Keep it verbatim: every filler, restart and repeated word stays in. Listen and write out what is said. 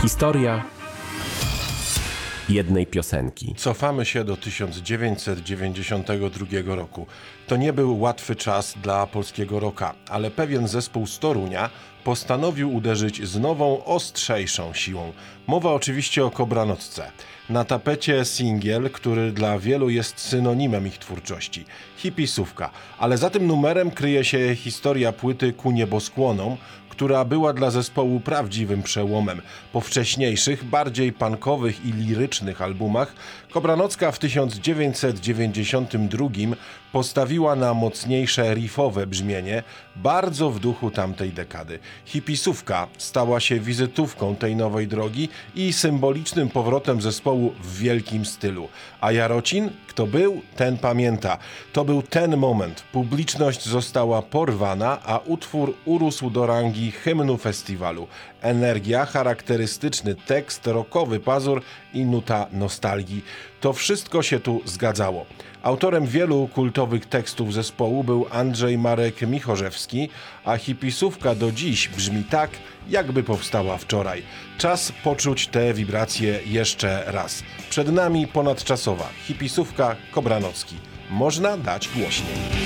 Historia jednej piosenki. Cofamy się do tysiąc dziewięćset dziewięćdziesiątego drugiego roku. To nie był łatwy czas dla polskiego rocka, ale pewien zespół z Torunia postanowił uderzyć z nową, ostrzejszą siłą. Mowa oczywiście o Kobranocce. Na tapecie singiel, który dla wielu jest synonimem ich twórczości. Hipisówka. Ale za tym numerem kryje się historia płyty Ku nieboskłonom, która była dla zespołu prawdziwym przełomem. Po wcześniejszych, bardziej punkowych i lirycznych albumach Kobranocka w tysiąc dziewięćset dziewięćdziesiątym drugim postawiła na mocniejsze riffowe brzmienie, bardzo w duchu tamtej dekady. Hipisówka stała się wizytówką tej nowej drogi i symbolicznym powrotem zespołu w wielkim stylu. A Jarocin? Kto był, ten pamięta. To był ten moment. Publiczność została porwana, a utwór urósł do rangi hymnu festiwalu. Energia, charakterystyczny tekst, rockowy pazur i nuta nostalgii. To wszystko się tu zgadzało. Autorem wielu kultowych tekstów zespołu był Andrzej Marek Michorzewski, a hipisówka do dziś brzmi tak, jakby powstała wczoraj. Czas poczuć te wibracje jeszcze raz. Przed nami ponadczasowa hipisówka Kobranocki. Można dać głośniej.